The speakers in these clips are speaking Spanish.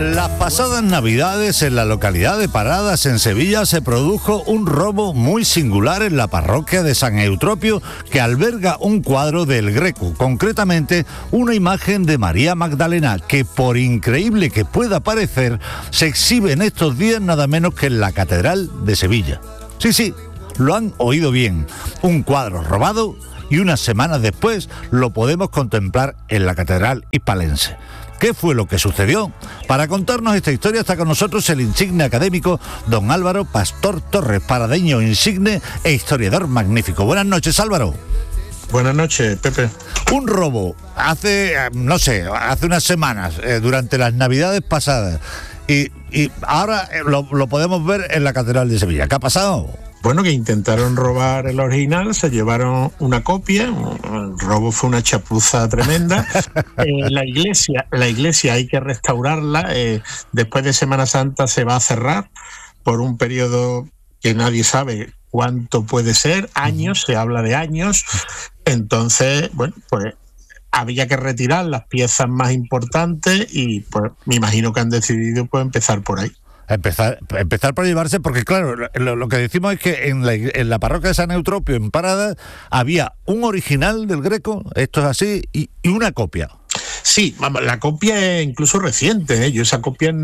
Las pasadas Navidades en la localidad de Paradas, en Sevilla, se produjo un robo muy singular en la parroquia de San Eutropio, que alberga un cuadro del Greco, concretamente una imagen de María Magdalena, que, por increíble que pueda parecer, se exhibe en estos días nada menos que en la Catedral de Sevilla. Sí, lo han oído bien, un cuadro robado, y unas semanas después lo podemos contemplar en la Catedral hispalense. ¿Qué fue lo que sucedió? Para contarnos esta historia está con nosotros el insigne académico don Álvaro Pastor Torres, paradeño insigne e historiador magnífico. Buenas noches, Álvaro. Buenas noches, Pepe. Un robo hace unas semanas, durante las Navidades pasadas, y ahora lo podemos ver en la Catedral de Sevilla. ¿Qué ha pasado? Bueno, que intentaron robar el original, se llevaron una copia, el robo fue una chapuza tremenda. La iglesia hay que restaurarla, después de Semana Santa se va a cerrar por un periodo que nadie sabe cuánto puede ser, años, se habla de años, entonces, bueno, pues había que retirar las piezas más importantes y pues me imagino que han decidido pues empezar por ahí. Empezar por llevarse, porque claro, lo que decimos es que en la parroquia de San Eutropio, en Paradas, había un original del Greco, esto es así, y una copia. Sí, la copia es incluso reciente, ¿eh? Esa copia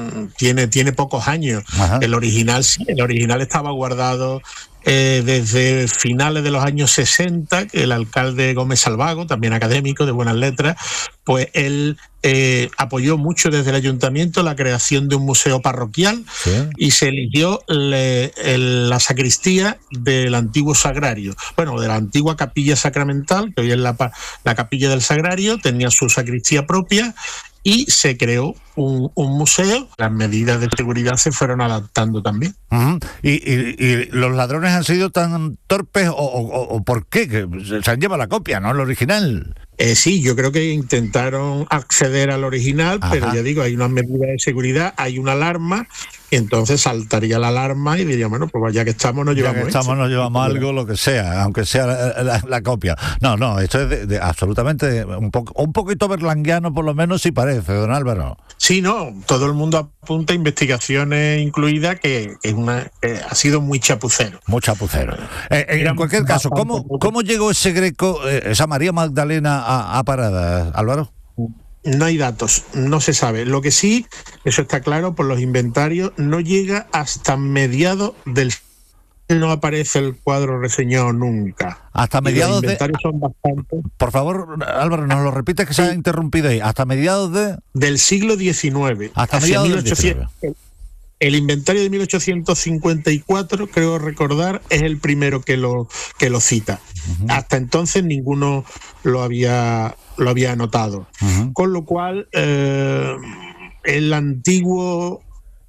tiene pocos años. Ajá. El original estaba guardado desde finales de los años 60, que el alcalde Gómez Salvago, también académico de buenas letras, pues él apoyó mucho desde el ayuntamiento la creación de un museo parroquial, ¿sí? Y se eligió la sacristía del antiguo sagrario, bueno, de la antigua capilla sacramental, que hoy es la capilla del sagrario, tenía su sacristía propia, y se creó un museo. Las medidas de seguridad se fueron adaptando también. Uh-huh. ¿Y los ladrones han sido tan torpes o por qué? Que se han llevado la copia, ¿no? El original. Sí, yo creo que intentaron acceder al original, ajá, pero ya digo, hay unas medidas de seguridad, hay una alarma, entonces saltaría la alarma y diría, bueno, pues ya que estamos nos llevamos algo, lo que sea, aunque sea la copia. No, esto es absolutamente un poquito berlanguiano, por lo menos, si parece, don Álvaro. Sí, no, todo el mundo apunta, investigaciones incluidas, que ha sido muy chapucero. Muy chapucero. En cualquier caso, ¿cómo llegó ese Greco, esa María Magdalena a Paradas, Álvaro? No hay datos, no se sabe. Lo que sí, eso está claro por los inventarios, no llega hasta mediados del... No aparece el cuadro reseñado nunca. Hasta mediados los inventarios son bastante... Por favor, Álvaro, nos lo repites que se ha interrumpido ahí. Hasta mediados del siglo XIX. Hasta mediados del 19. El inventario de 1854, creo recordar, es el primero que lo cita. Uh-huh. Hasta entonces ninguno lo había anotado. Uh-huh. Con lo cual, el antiguo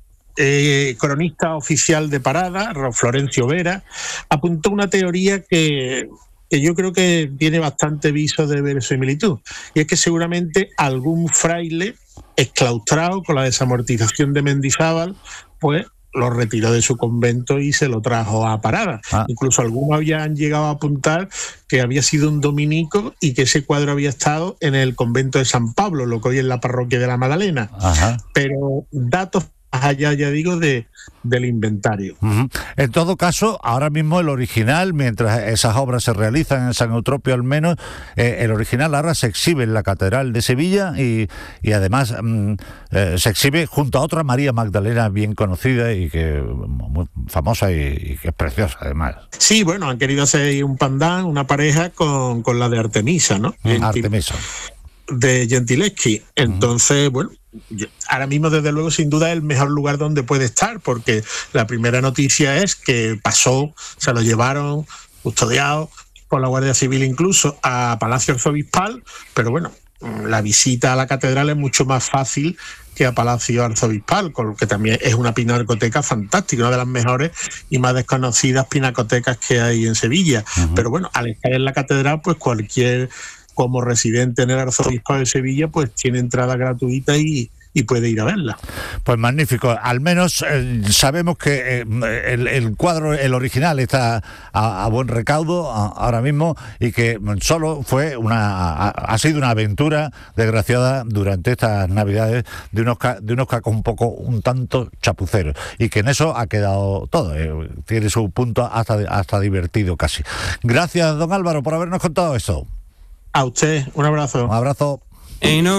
cronista oficial de Paradas, Florencio Vera, apuntó una teoría que yo creo que tiene bastante viso de verosimilitud, y es que seguramente algún fraile exclaustrado con la desamortización de Mendizábal, pues lo retiró de su convento y se lo trajo a Paradas. Incluso algunos habían llegado a apuntar que había sido un dominico y que ese cuadro había estado en el convento de San Pablo, lo que hoy es la parroquia de la Magdalena. Ajá. Pero datos allá, ya digo, del inventario. Uh-huh. En todo caso, ahora mismo el original, mientras esas obras se realizan en San Eutropio al menos, el original ahora se exhibe en la Catedral de Sevilla y además se exhibe junto a otra María Magdalena bien conocida y que muy famosa y que es preciosa además. Sí, bueno, han querido hacer un pandán, una pareja con la de Artemisa, ¿no? Artemisa. De Gentileschi. Entonces, bueno, ahora mismo desde luego sin duda es el mejor lugar donde puede estar, porque la primera noticia es que pasó, se lo llevaron custodiado por la Guardia Civil incluso a Palacio Arzobispal, pero bueno, la visita a la catedral es mucho más fácil que a Palacio Arzobispal, con lo que también es una pinacoteca fantástica, una de las mejores y más desconocidas pinacotecas que hay en Sevilla. Uh-huh. Pero bueno, al estar en la catedral, pues cualquier como residente en el Arzobispado de Sevilla, pues tiene entrada gratuita y y puede ir a verla. Pues magnífico, al menos sabemos que el cuadro, el original, está a buen recaudo ahora mismo, y que solo fue ha sido una aventura desgraciada durante estas Navidades de unos cacos un tanto chapuceros, y que en eso ha quedado todo, tiene su punto hasta divertido casi. Gracias, don Álvaro, por habernos contado eso. A usted, un abrazo. Un abrazo.